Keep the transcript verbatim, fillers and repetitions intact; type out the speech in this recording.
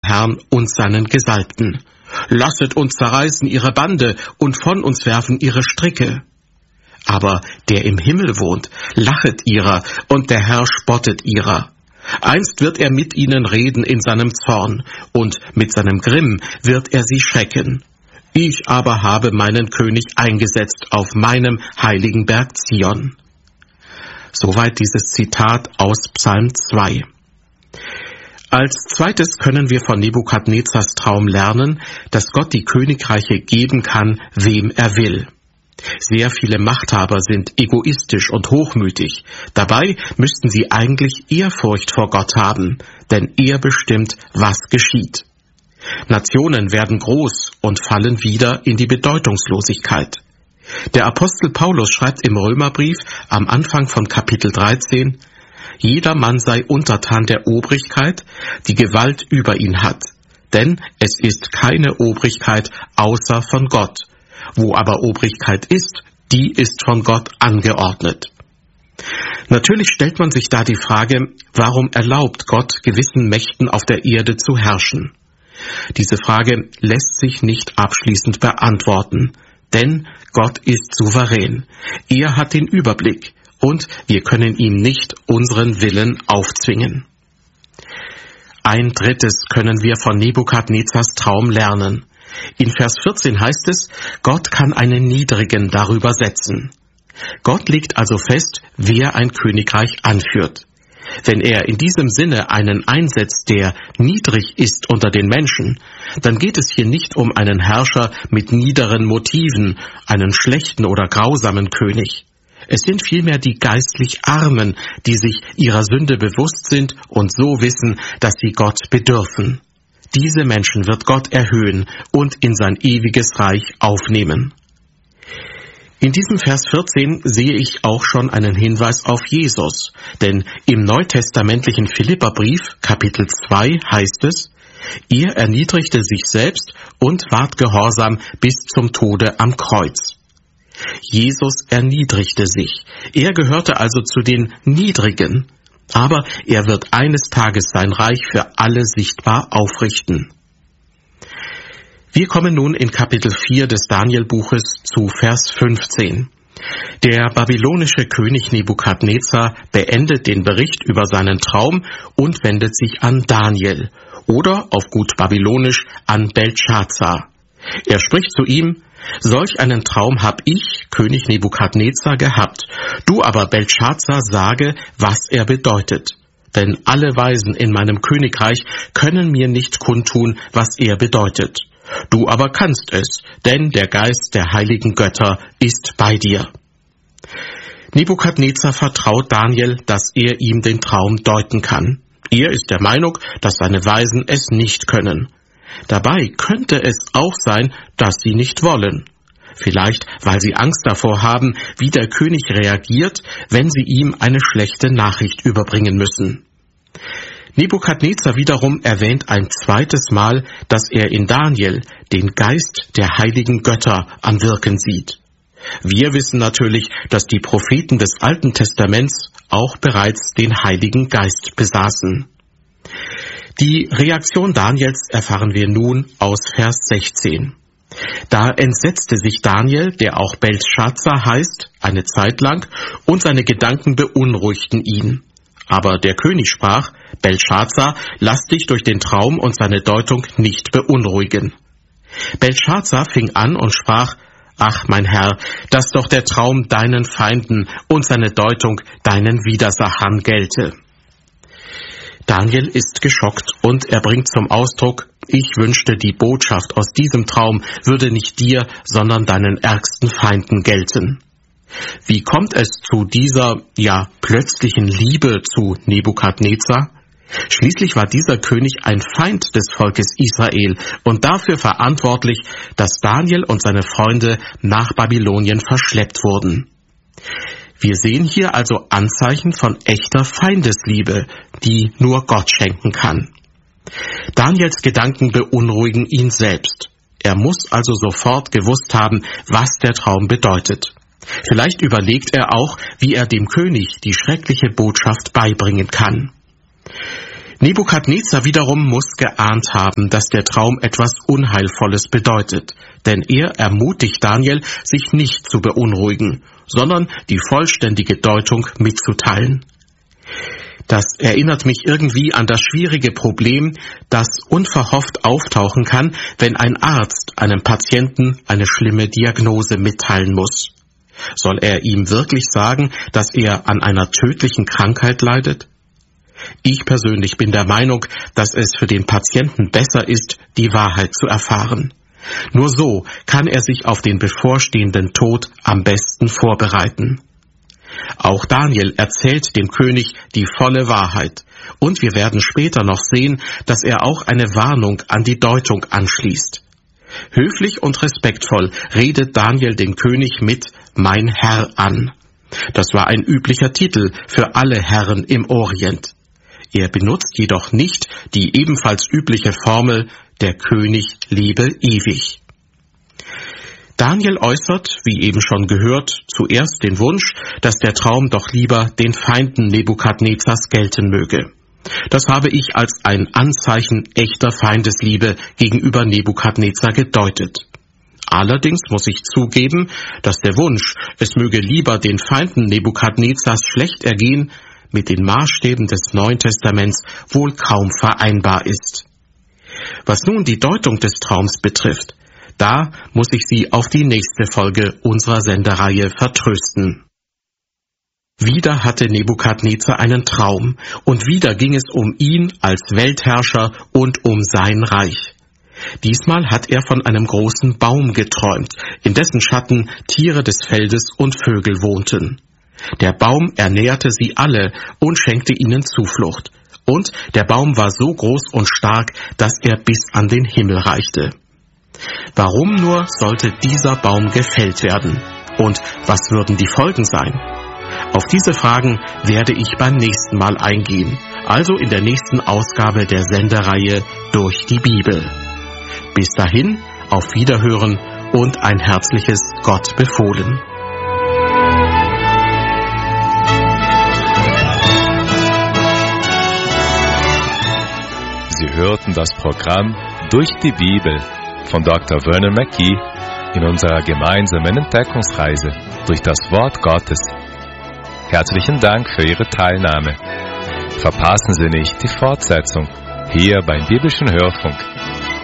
Herrn und seinen Gesalbten. Lasset uns zerreißen ihre Bande und von uns werfen ihre Stricke. Aber der im Himmel wohnt, lachet ihrer, und der Herr spottet ihrer. Einst wird er mit ihnen reden in seinem Zorn, und mit seinem Grimm wird er sie schrecken. Ich aber habe meinen König eingesetzt auf meinem heiligen Berg Zion. Soweit dieses Zitat aus Psalm zwei. Als zweites können wir von Nebukadnezars Traum lernen, dass Gott die Königreiche geben kann, wem er will. Sehr viele Machthaber sind egoistisch und hochmütig. Dabei müssten sie eigentlich Ehrfurcht vor Gott haben, denn er bestimmt, was geschieht. Nationen werden groß und fallen wieder in die Bedeutungslosigkeit. Der Apostel Paulus schreibt im Römerbrief am Anfang von Kapitel dreizehn, jeder Mann sei untertan der Obrigkeit, die Gewalt über ihn hat, denn es ist keine Obrigkeit außer von Gott. Wo aber Obrigkeit ist, die ist von Gott angeordnet. Natürlich stellt man sich da die Frage, warum erlaubt Gott gewissen Mächten auf der Erde zu herrschen? Diese Frage lässt sich nicht abschließend beantworten, denn Gott ist souverän. Er hat den Überblick und wir können ihm nicht unseren Willen aufzwingen. Ein drittes können wir von Nebukadnezars Traum lernen. In Vers vierzehn heißt es, Gott kann einen Niedrigen darüber setzen. Gott legt also fest, wer ein Königreich anführt. Wenn er in diesem Sinne einen einsetzt, der niedrig ist unter den Menschen, dann geht es hier nicht um einen Herrscher mit niederen Motiven, einen schlechten oder grausamen König. Es sind vielmehr die geistlich Armen, die sich ihrer Sünde bewusst sind und so wissen, dass sie Gott bedürfen. Diese Menschen wird Gott erhöhen und in sein ewiges Reich aufnehmen. In diesem Vers vierzehn sehe ich auch schon einen Hinweis auf Jesus, denn im neutestamentlichen Philipperbrief, Kapitel zwei, heißt es, er erniedrigte sich selbst und ward gehorsam bis zum Tode am Kreuz. Jesus erniedrigte sich. Er gehörte also zu den Niedrigen. Aber er wird eines Tages sein Reich für alle sichtbar aufrichten. Wir kommen nun in Kapitel vier des Danielbuches zu Vers fünfzehn. Der babylonische König Nebukadnezar beendet den Bericht über seinen Traum und wendet sich an Daniel oder auf gut babylonisch an Beltschazar. Er spricht zu ihm, solch einen Traum hab ich, König Nebukadnezar, gehabt. Du aber, Beltschazar, sage, was er bedeutet. Denn alle Weisen in meinem Königreich können mir nicht kundtun, was er bedeutet. Du aber kannst es, denn der Geist der heiligen Götter ist bei dir. Nebukadnezar vertraut Daniel, dass er ihm den Traum deuten kann. Er ist der Meinung, dass seine Weisen es nicht können. Dabei könnte es auch sein, dass sie nicht wollen. Vielleicht, weil sie Angst davor haben, wie der König reagiert, wenn sie ihm eine schlechte Nachricht überbringen müssen. Nebukadnezar wiederum erwähnt ein zweites Mal, dass er in Daniel den Geist der heiligen Götter am Wirken sieht. Wir wissen natürlich, dass die Propheten des Alten Testaments auch bereits den Heiligen Geist besaßen. Die Reaktion Daniels erfahren wir nun aus Vers sechzehn. Da entsetzte sich Daniel, der auch Beltschazar heißt, eine Zeit lang, und seine Gedanken beunruhigten ihn. Aber der König sprach, Beltschazar, lass dich durch den Traum und seine Deutung nicht beunruhigen. Beltschazar fing an und sprach, ach mein Herr, dass doch der Traum deinen Feinden und seine Deutung deinen Widersachern gelte. Daniel ist geschockt und er bringt zum Ausdruck, ich wünschte, die Botschaft aus diesem Traum würde nicht dir, sondern deinen ärgsten Feinden gelten. Wie kommt es zu dieser, ja, plötzlichen Liebe zu Nebukadnezar? Schließlich war dieser König ein Feind des Volkes Israel und dafür verantwortlich, dass Daniel und seine Freunde nach Babylonien verschleppt wurden. Wir sehen hier also Anzeichen von echter Feindesliebe, die nur Gott schenken kann. Daniels Gedanken beunruhigen ihn selbst. Er muss also sofort gewusst haben, was der Traum bedeutet. Vielleicht überlegt er auch, wie er dem König die schreckliche Botschaft beibringen kann. Nebukadnezar wiederum muss geahnt haben, dass der Traum etwas Unheilvolles bedeutet, denn er ermutigt Daniel, sich nicht zu beunruhigen, sondern die vollständige Deutung mitzuteilen. Das erinnert mich irgendwie an das schwierige Problem, das unverhofft auftauchen kann, wenn ein Arzt einem Patienten eine schlimme Diagnose mitteilen muss. Soll er ihm wirklich sagen, dass er an einer tödlichen Krankheit leidet? Ich persönlich bin der Meinung, dass es für den Patienten besser ist, die Wahrheit zu erfahren. Nur so kann er sich auf den bevorstehenden Tod am besten vorbereiten. Auch Daniel erzählt dem König die volle Wahrheit, und wir werden später noch sehen, dass er auch eine Warnung an die Deutung anschließt. Höflich und respektvoll redet Daniel den König mit »Mein Herr« an. Das war ein üblicher Titel für alle Herren im Orient. Er benutzt jedoch nicht die ebenfalls übliche Formel »Der König lebe ewig«. Daniel äußert, wie eben schon gehört, zuerst den Wunsch, dass der Traum doch lieber den Feinden Nebukadnezars gelten möge. Das habe ich als ein Anzeichen echter Feindesliebe gegenüber Nebukadnezar gedeutet. Allerdings muss ich zugeben, dass der Wunsch, es möge lieber den Feinden Nebukadnezars schlecht ergehen, mit den Maßstäben des Neuen Testaments wohl kaum vereinbar ist. Was nun die Deutung des Traums betrifft, da muss ich Sie auf die nächste Folge unserer Sendereihe vertrösten. Wieder hatte Nebukadnezar einen Traum, und wieder ging es um ihn als Weltherrscher und um sein Reich. Diesmal hat er von einem großen Baum geträumt, in dessen Schatten Tiere des Feldes und Vögel wohnten. Der Baum ernährte sie alle und schenkte ihnen Zuflucht. Und der Baum war so groß und stark, dass er bis an den Himmel reichte. Warum nur sollte dieser Baum gefällt werden? Und was würden die Folgen sein? Auf diese Fragen werde ich beim nächsten Mal eingehen, also in der nächsten Ausgabe der Sendereihe Durch die Bibel. Bis dahin, auf Wiederhören und ein herzliches Gott befohlen. Sie hörten das Programm Durch die Bibel von Doktor Vernon McGee in unserer gemeinsamen Entdeckungsreise durch das Wort Gottes. Herzlichen Dank für Ihre Teilnahme. Verpassen Sie nicht die Fortsetzung hier beim Biblischen Hörfunk.